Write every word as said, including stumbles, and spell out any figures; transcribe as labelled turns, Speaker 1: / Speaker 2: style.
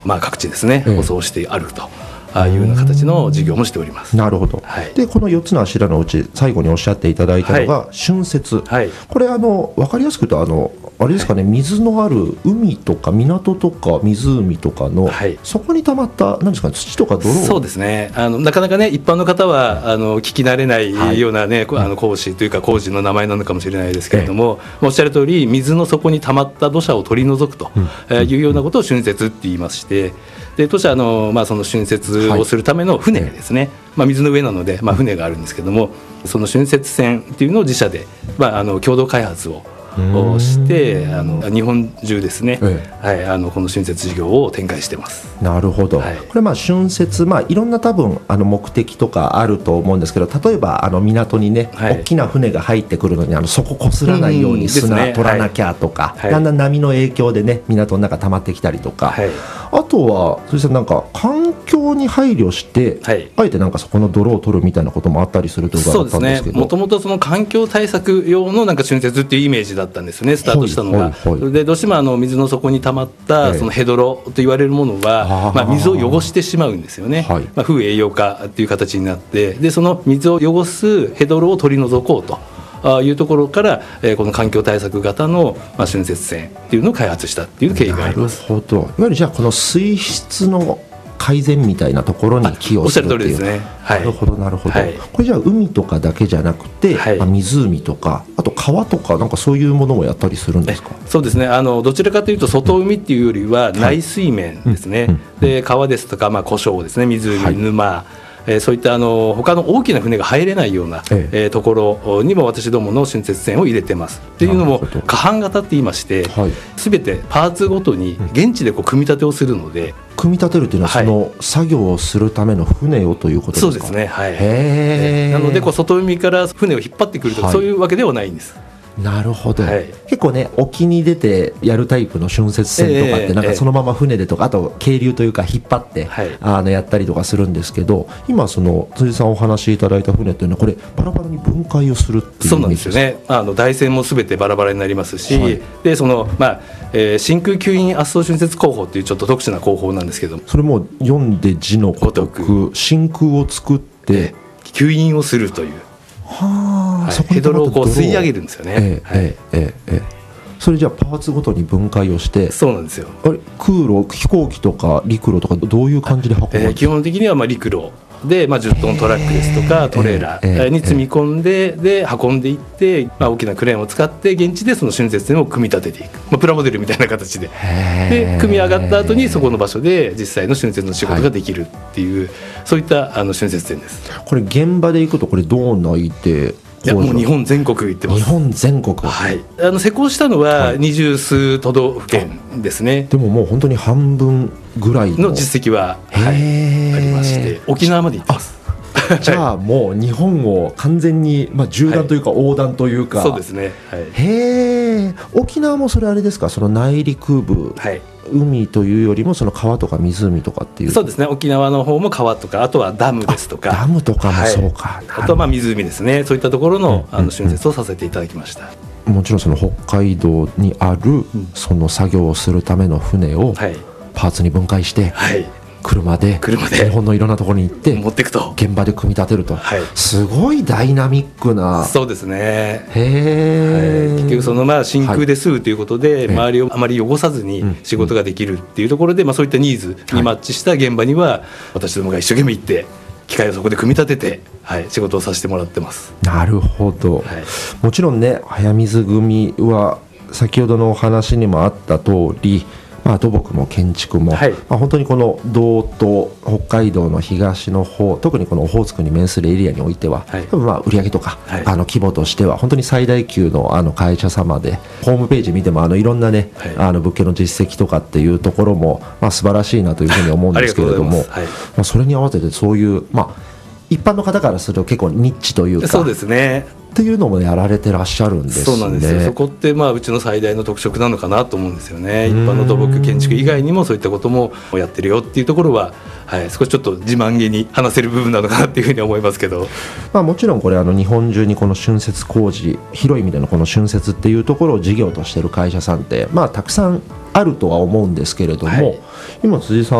Speaker 1: まあ、各地ですね、
Speaker 2: ええ、
Speaker 1: 舗装してあるとああいうような形の事業もしております。
Speaker 2: なるほど、はい、でこのよっつの柱のうち最後におっしゃっていただいたのが、はい、浚渫、はい、これあの分かりやすく言うとあのあれですかね、はい、水のある海とか港とか湖とかの、はい、そこに溜まった何ですかね、土とか泥を。
Speaker 1: そうですね、あのなかなかね一般の方はあの聞き慣れないようなね、はい、あの工事というか工事の名前なのかもしれないですけれども、ええ、おっしゃる通り水の底に溜まった土砂を取り除くというようなことを浚渫って言いまして、で当社あの、まあ、その浚渫をするための船ですね、はい、まあ、水の上なので、まあ、船があるんですけども、その浚渫船っていうのを自社で、まあ、あの共同開発ををしてあの日本中ですね、ええ、はい、あのこの浚渫事業を展開してます。
Speaker 2: なるほど、はい、これまあ浚渫、まあ、いろんな多分あの目的とかあると思うんですけど、例えばあの港にね、はい、大きな船が入ってくるのにあの底こすらないように砂取らなきゃとか、はい、だんだん波の影響でね港の中溜まってきたりとか、はい、あとはそしてなんか環境に配慮して、はい、あえてなんかそこの泥を取るみたいなこともあったりするということだったんですけど、
Speaker 1: もともとその環境対策用のなんか浚渫っていうイメージだったんですね、スタートしたのが、はいはいはい、でどうしてもあの水の底に溜まったそのヘドロと言われるものは、まあ、水を汚してしまうんですよね、はい、まあ、風栄養化という形になって、でその水を汚すヘドロを取り除こうとあいうところから、えー、この環境対策型の、まあ、浚渫船っていうのを開発したっていう経緯があります。
Speaker 2: なるほど、いわゆるじゃあこの水質の改善みたいなところに寄与するっていう。おっしゃる通りですね、はい、なるほどなるほど、はい、これじゃあ海とかだけじゃなくて、はい、まあ、湖とかあと川とかなんかそういうものもやったりするんですか。
Speaker 1: そうですね、あのどちらかというと外海っていうよりは内水面ですね、はい、うんうん、で川ですとか、まあ、湖沼ですね、湖、はい、沼、えー、そういったあの他の大きな船が入れないような、えええー、ところにも私どもの浚渫船を入れてます。っていうのも可搬型って言いまして、はい、全てパーツごとに現地でこう組み立てをするので、
Speaker 2: 組み立てるというのはその作業をするための船をということですか。
Speaker 1: そうですね、はい、へー、なのでこう外海から船を引っ張ってくるとか、はい、そういうわけではないんです。
Speaker 2: なるほど、はい、結構ね沖に出てやるタイプの浚渫船とかってなんかそのまま船でとか、あと渓流というか引っ張って、はい、あのやったりとかするんですけど、今その辻さんお話しいただいた船というのはこれバラバラに分解をするっていう。
Speaker 1: そうなんですよね、あの台船もすべてバラバラになりますし、はい、でそのまあ、えー、真空吸引圧縮浚渫工法っていうちょっと特殊な工法なんですけども、
Speaker 2: それも読んで字のごとく真空を作って
Speaker 1: 吸引をするという、はあ、はい、ヘドロをこう吸い上げるんですよね、えーはい、えーえーえー、
Speaker 2: それじゃあパーツごとに分解をして。
Speaker 1: そうなんですよ。
Speaker 2: あれ空路飛行機とか陸路とかどういう感じで運ぶんですか。
Speaker 1: えー、基本的にはまあ陸路で、まあ、じゅっトントラックですとかトレーラーに積み込んで、で運んでいって、まあ、大きなクレーンを使って現地でその浚渫船を組み立てていく、まあ、プラモデルみたいな形で、で組み上がった後にそこの場所で実際の浚渫の仕事ができるっていう、はい、そういったあの浚渫船です。
Speaker 2: これ現場で行くとこれどう泣いて。
Speaker 1: いやもう日本全国行ってます。
Speaker 2: 日本全国、
Speaker 1: はい、あの施工したのは二十数都道府県ですね、はい、
Speaker 2: でももう本当に半分ぐらい の,
Speaker 1: の実績は、はい、ありまして、沖縄まで行ってます。
Speaker 2: じゃあもう日本を完全に、まあ、縦断というか横断というか、
Speaker 1: はい、そうですね、はい、
Speaker 2: へえ。沖縄もそれあれですか、その内陸部、はい、海というよりもその川とか湖とかっていう。
Speaker 1: そうですね、沖縄の方も川とか、あとはダムですとか、
Speaker 2: ダムとかもそうか、はい、
Speaker 1: あとはまあ湖ですね、そういったところの浚渫をさせていただきました。
Speaker 2: もちろんその北海道にあるその作業をするための船をパーツに分解して、はい、車で日本のいろんなところに行って
Speaker 1: 持っていくと、
Speaker 2: 現場で組み立てると、
Speaker 1: はい、
Speaker 2: すごいダイナミックな。
Speaker 1: そうですね、
Speaker 2: へー、
Speaker 1: はい、結局そのまあ真空で吸うということで、はい、周りをあまり汚さずに仕事ができるっていうところで、まあ、そういったニーズにマッチした現場には私どもが一生懸命行って機械をそこで組み立てて、はい、仕事をさせてもらってます。
Speaker 2: なるほど、はい、もちろんね早水組は先ほどのお話にもあった通り、まあ、土木も建築も、はい、まあ、本当にこの道東北海道の東の方、特にこのオホーツクに面するエリアにおいては、はい、多分まあ売上とか、はい、あの規模としては本当に最大級のあの会社様で、ホームページ見てもあのいろんなね、はい、あの物件の実績とかっていうところも、まあ、素晴らしいなというふうに思うんですけれども、はい、まあ、それに合わせてそういう、まあ、一般の方からすると結構ニッチというか。
Speaker 1: そうですね、
Speaker 2: っていうのもやられてらっしゃるんですね。
Speaker 1: そうなんですよ。そこってまあうちの最大の特色なのかなと思うんですよね。一般の土木建築以外にもそういったこともやってるよっていうところは、はい、少しちょっと自慢げに話せる部分なのかなっていうふうに思いますけど、
Speaker 2: まあ、もちろんこれあの日本中にこの浚渫工事、広い意味でのこの浚渫っていうところを事業としている会社さんって、まあ、たくさんあるとは思うんですけれども、はい、今辻さ